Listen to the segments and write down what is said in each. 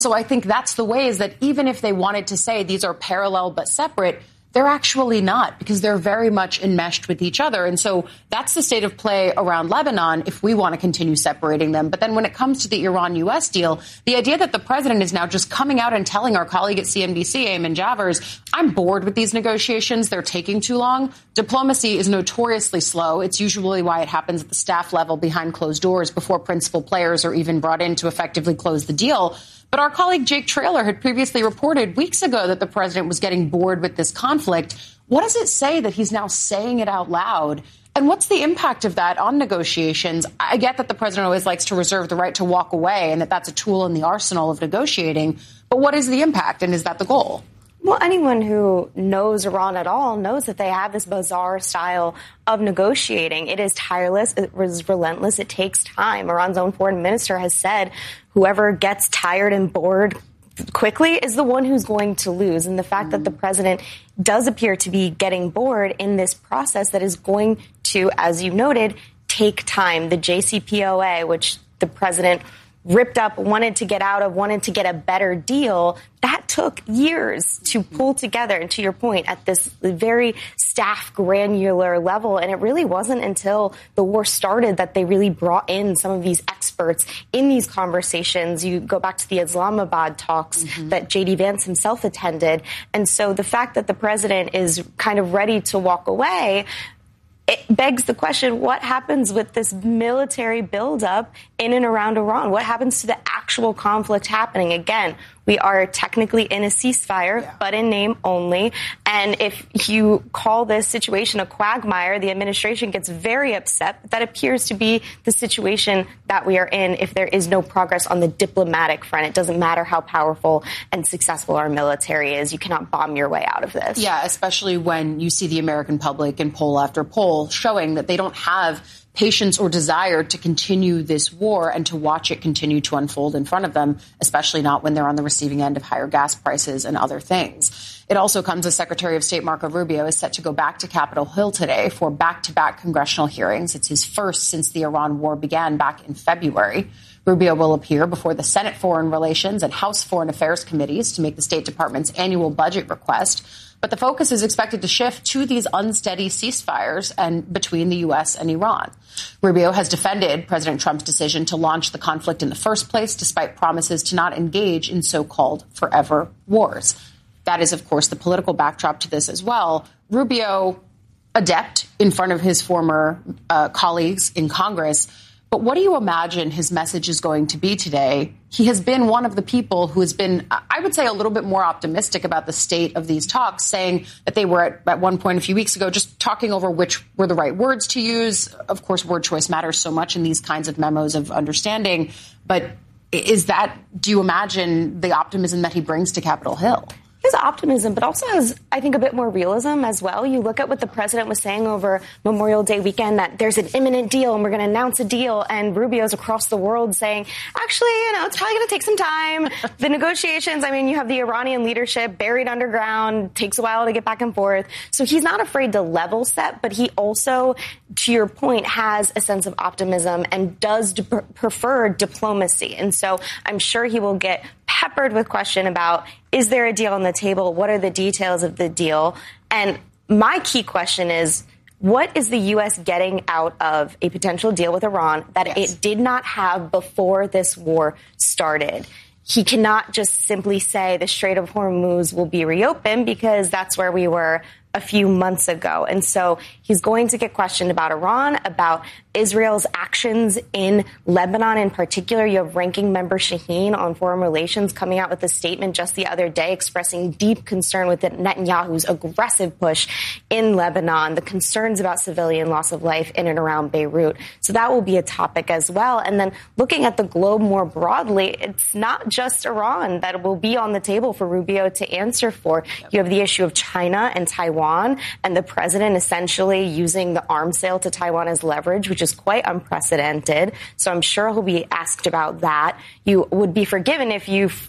So I think that's the way, is that even if they wanted to say these are parallel but separate, they're actually not, because they're very much enmeshed with each other. And so that's the state of play around Lebanon if we want to continue separating them. But then when it comes to the Iran-U.S. deal, the idea that the president is now just coming out and telling our colleague at CNBC, Ayman Javers, I'm bored with these negotiations. They're taking too long. Diplomacy is notoriously slow. It's usually why it happens at the staff level behind closed doors before principal players are even brought in to effectively close the deal. But our colleague Jake Traylor had previously reported weeks ago that the president was getting bored with this conflict. What does it say that he's now saying it out loud? And what's the impact of that on negotiations? I get that the president always likes to reserve the right to walk away and that that's a tool in the arsenal of negotiating. But what is the impact, and is that the goal? Well, anyone who knows Iran at all knows that they have this bizarre style of negotiating. It is tireless. It is relentless. It takes time. Iran's own foreign minister has said whoever gets tired and bored quickly is the one who's going to lose. And the fact that the president does appear to be getting bored in this process that is going to, as you noted, take time. The JCPOA, which the president ripped up, wanted to get out of, wanted to get a better deal, that took years to pull together. And to your point, at this very staff granular level. And it really wasn't until the war started that they really brought in some of these experts in these conversations. You go back to the Islamabad talks that J.D. Vance himself attended. And so the fact that the president is kind of ready to walk away, it begs the question, what happens with this military buildup in and around Iran? What happens to the actual conflict happening? Again, we are technically in a ceasefire, but in name only. And if you call this situation a quagmire, the administration gets very upset. That appears to be the situation that we are in if there is no progress on the diplomatic front. It doesn't matter how powerful and successful our military is. You cannot bomb your way out of this. Yeah, especially when you see the American public in poll after poll showing that they don't have patience or desire to continue this war and to watch it continue to unfold in front of them, especially not when they're on the receiving end of higher gas prices and other things. It also comes as Secretary of State Marco Rubio is set to go back to Capitol Hill today for back-to-back congressional hearings. It's his first since the Iran war began back in February. Rubio will appear before the Senate Foreign Relations and House Foreign Affairs committees to make the State Department's annual budget request. But the focus is expected to shift to these unsteady ceasefires and between the U.S. and Iran. Rubio has defended President Trump's decision to launch the conflict in the first place, despite promises to not engage in so-called forever wars. That is, of course, the political backdrop to this as well. Rubio, adept in front of his former colleagues in Congress. But what do you imagine his message is going to be today? He has been one of the people who has been, I would say, a little bit more optimistic about the state of these talks, saying that they were at one point a few weeks ago just talking over which were the right words to use. Of course, word choice matters so much in these kinds of memos of understanding. But do you imagine the optimism that he brings to Capitol Hill? His optimism, but also has, I think, a bit more realism as well. You look at what the president was saying over Memorial Day weekend, that there's an imminent deal and we're going to announce a deal. And Rubio's across the world saying, actually, it's probably going to take some time. The negotiations, you have the Iranian leadership buried underground, takes a while to get back and forth. So he's not afraid to level set, but he also, to your point, has a sense of optimism and does prefer diplomacy. And so I'm sure he will get peppered with question about, is there a deal on the table? What are the details of the deal? And my key question is, what is the U.S. getting out of a potential deal with Iran that it did not have before this war started? He cannot just simply say the Strait of Hormuz will be reopened, because that's where we were a few months ago. And so he's going to get questioned about Iran, about Israel's actions in Lebanon in particular. You have Ranking Member Shaheen on Foreign Relations coming out with a statement just the other day expressing deep concern with Netanyahu's aggressive push in Lebanon, the concerns about civilian loss of life in and around Beirut. So that will be a topic as well. And then looking at the globe more broadly, it's not just Iran that will be on the table for Rubio to answer for. You have the issue of China and Taiwan, and the president essentially using the arms sale to Taiwan as leverage, which is quite unprecedented. So I'm sure he'll be asked about that. You would be forgiven if you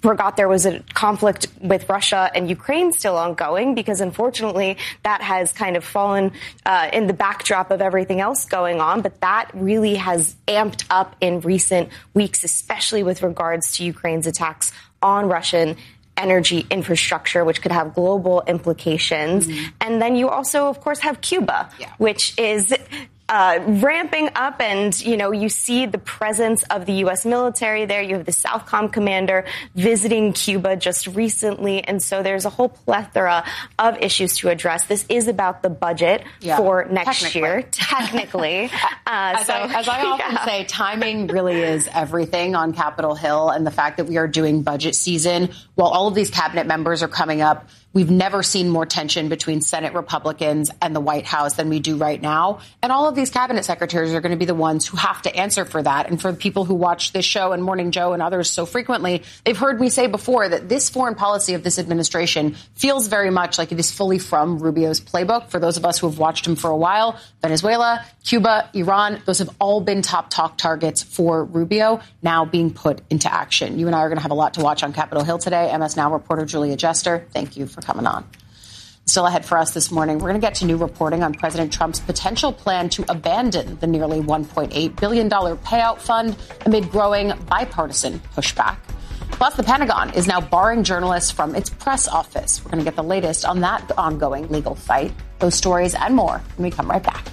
forgot there was a conflict with Russia and Ukraine still ongoing, because unfortunately that has kind of fallen in the backdrop of everything else going on. But that really has amped up in recent weeks, especially with regards to Ukraine's attacks on Russian energy infrastructure, which could have global implications. And then you also, of course, have Cuba, which is ramping up, and, you see the presence of the U.S. military there. You have the Southcom commander visiting Cuba just recently, and so there's a whole plethora of issues to address. This is about the budget for next year, technically. As I often say, timing really is everything on Capitol Hill, and the fact that we are doing budget season while all of these cabinet members are coming up. We've never seen more tension between Senate Republicans and the White House than we do right now. And all of these cabinet secretaries are going to be the ones who have to answer for that. And for the people who watch this show and Morning Joe and others so frequently, they've heard me say before that this foreign policy of this administration feels very much like it is fully from Rubio's playbook. For those of us who have watched him for a while, Venezuela, Cuba, Iran, those have all been top talk targets for Rubio, now being put into action. You and I are going to have a lot to watch on Capitol Hill today. MS Now reporter Julia Jester, thank you for coming on. Still ahead for us this morning, we're going to get to new reporting on President Trump's potential plan to abandon the nearly $1.8 billion payout fund amid growing bipartisan pushback. Plus, the Pentagon is now barring journalists from its press office. We're going to get the latest on that ongoing legal fight. Those stories and more when we come right back.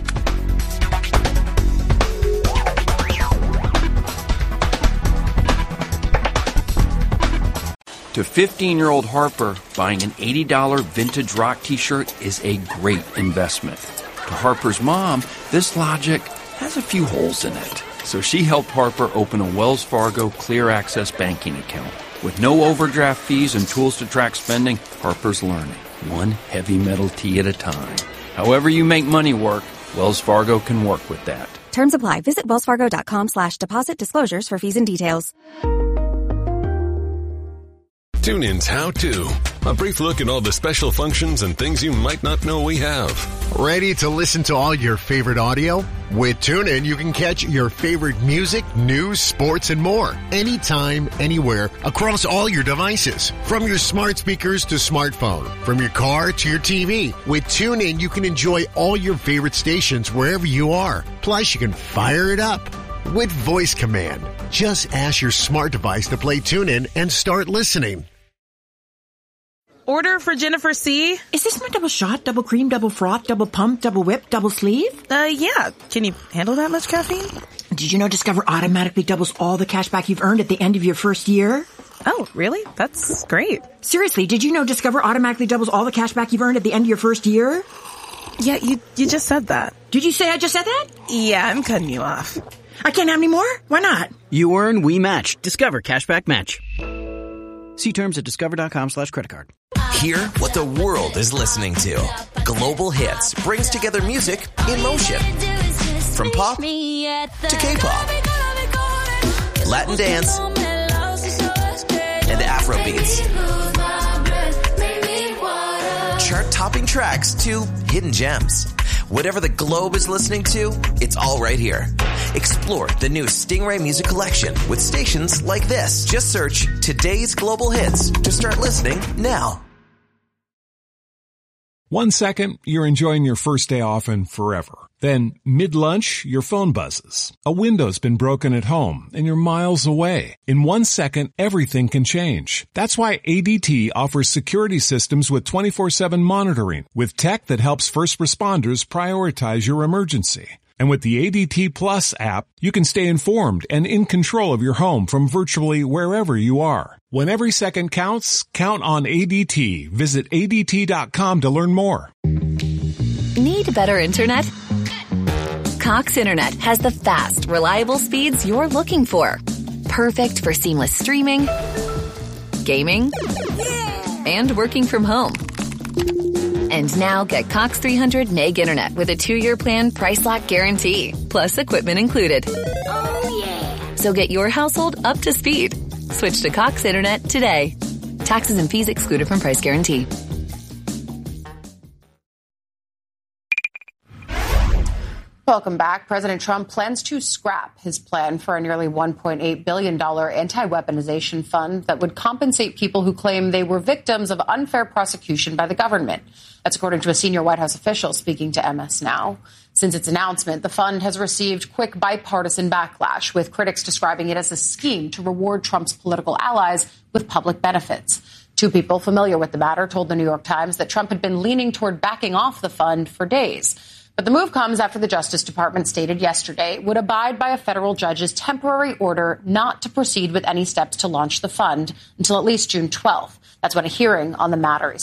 To 15-year-old Harper, buying an $80 vintage rock t-shirt is a great investment. To Harper's mom, this logic has a few holes in it. So she helped Harper open a Wells Fargo Clear Access banking account. With no overdraft fees and tools to track spending, Harper's learning, one heavy metal tee at a time. However you make money work, Wells Fargo can work with that. Terms apply. Visit wellsfargo.com/deposit disclosures for fees and details. TuneIn's How To. A brief look at all the special functions and things you might not know we have. Ready to listen to all your favorite audio? With TuneIn, you can catch your favorite music, news, sports, and more. Anytime, anywhere, across all your devices. From your smart speakers to smartphone. From your car to your TV. With TuneIn, you can enjoy all your favorite stations wherever you are. Plus, you can fire it up with voice command. Just ask your smart device to play TuneIn and start listening. Order for Jennifer C. Is this my double shot, double cream, double froth, double pump, double whip, double sleeve? Yeah. Can you handle that much caffeine? Did you know Discover automatically doubles all the cash back you've earned at the end of your first year? Oh, really? That's great. Seriously, did you know Discover automatically doubles all the cash back you've earned at the end of your first year? Yeah, you just said that. Did you say I just said that? Yeah, I'm cutting you off. I can't have any more? Why not? You earn, we match. Discover Cashback Match. See terms at discover.com/creditcard. Hear what the world is listening to. Global Hits brings together music in motion. From pop to K-pop, Latin dance, and Afrobeats. Chart-topping tracks to hidden gems. Whatever the globe is listening to, it's all right here. Explore the new Stingray Music Collection with stations like this. Just search Today's Global Hits to start listening now. 1 second, you're enjoying your first day off and forever. Then, mid-lunch, your phone buzzes. A window's been broken at home, and you're miles away. In 1 second, everything can change. That's why ADT offers security systems with 24/7 monitoring, with tech that helps first responders prioritize your emergency. And with the ADT Plus app, you can stay informed and in control of your home from virtually wherever you are. When every second counts, count on ADT. Visit ADT.com to learn more. Need better internet? Cox Internet has the fast, reliable speeds you're looking for. Perfect for seamless streaming, gaming, and working from home. And now get Cox 300 meg internet with a 2-year plan price lock guarantee, plus equipment included. Oh, yeah. So get your household up to speed. Switch to Cox Internet today. Taxes and fees excluded from price guarantee. Welcome back. President Trump plans to scrap his plan for a nearly $1.8 billion anti-weaponization fund that would compensate people who claim they were victims of unfair prosecution by the government. That's according to a senior White House official speaking to MS Now. Since its announcement, the fund has received quick bipartisan backlash, with critics describing it as a scheme to reward Trump's political allies with public benefits. Two people familiar with the matter told the New York Times that Trump had been leaning toward backing off the fund for days. But the move comes after the Justice Department stated yesterday it would abide by a federal judge's temporary order not to proceed with any steps to launch the fund until at least June 12th. That's when a hearing on the matter is